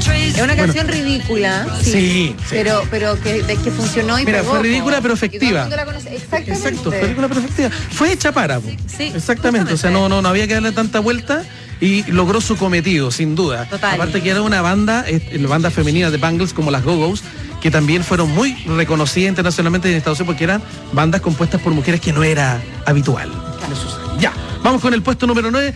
Es una canción ridícula, Sí. pero que funcionó y Mira, pegó, fue ridícula pero y todo el efectiva. mundo la conoce. Exactamente. Exacto, ridícula pero efectiva. Fue hecha para. Sí, Exactamente, o sea, no había que darle tanta vuelta y logró su cometido, sin duda. Total. Aparte que era una banda femenina de Bangles como las Go-Go's, que también fueron muy reconocidas internacionalmente en Estados Unidos porque eran bandas compuestas por mujeres que no era habitual. Ya, vamos con el puesto número 9.